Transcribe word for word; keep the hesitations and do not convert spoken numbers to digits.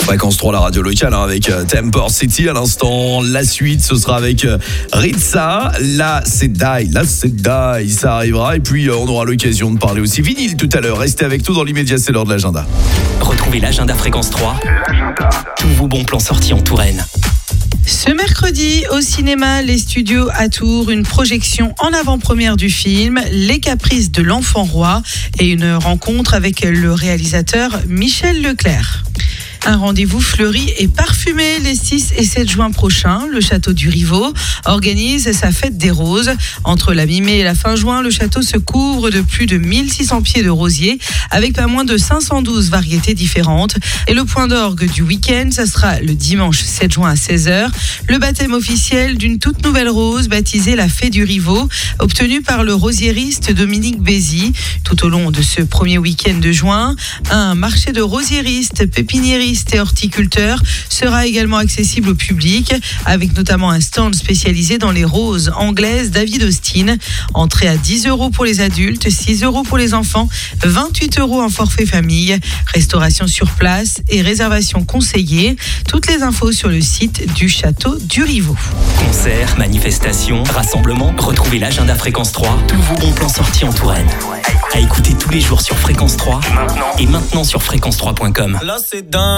Fréquence trois, la radio locale, hein, avec euh, Temper City à l'instant. La suite, ce sera avec euh, Ritza. Là, c'est Die. Là, c'est Die. Ça arrivera. Et puis, euh, on aura l'occasion de parler aussi vinyle tout à l'heure. Restez avec nous dans l'immédiat, c'est l'heure de l'agenda. Retrouvez l'agenda Fréquence trois. L'agenda. Tous vos bons plans sortis en Touraine. Ce mercredi, au cinéma Les Studios à Tours, une projection en avant-première du film Les Caprices de l'Enfant Roi et une rencontre avec le réalisateur Michel Leclerc. Un rendez-vous fleuri et parfumé les six et sept juin prochains. Le château du Rivaux organise sa fête des roses. Entre la mi-mai et la fin juin, le château se couvre de plus de mille six cents pieds de rosiers avec pas moins de cinq cent douze variétés différentes. Et le point d'orgue du week-end, ça sera le dimanche sept juin à seize heures. Le baptême officiel d'une toute nouvelle rose baptisée la Fée du Rivaux, obtenue par le rosiériste Dominique Bézy. Tout au long de ce premier week-end de juin, un marché de rosiéristes, pépiniéristes et horticulteurs sera également accessible au public, avec notamment un stand spécialisé dans les roses anglaises David Austin. Entrée à dix euros pour les adultes, six euros pour les enfants, vingt-huit euros en forfait famille. Restauration sur place et réservation conseillée. Toutes les infos sur le site du château du Rivaux. Concerts, manifestations, rassemblements. Retrouvez l'agenda Fréquence trois. Tous vos bons plans sortis en Touraine. À écouter tous les jours sur Fréquence trois. Maintenant. Et maintenant sur fréquence trois point com. Là c'est dingue.